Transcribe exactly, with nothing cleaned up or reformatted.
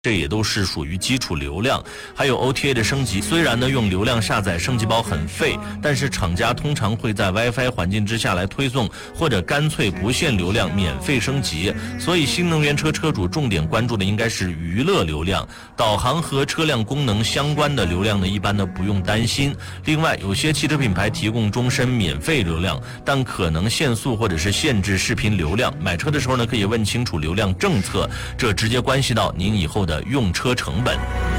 这也都是属于基础流量。还有 O T A 的升级，虽然呢用流量下载升级包很费，但是厂家通常会在 WiFi 环境之下来推送，或者干脆不限流量免费升级。所以新能源车车主重点关注的应该是娱乐流量，导航和车辆功能相关的流量呢一般呢不用担心。另外有些汽车品牌提供终身免费流量，但可能限速或者是限制视频流量，买车的时候呢可以问清楚流量政策，这直接关系到您以后的用车成本。